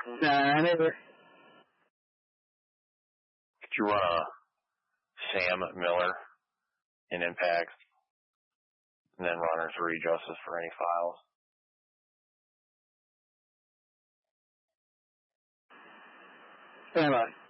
Nah, never. Could you run a Sam Miller in Impact and then runners readjusts for any files? Stand by.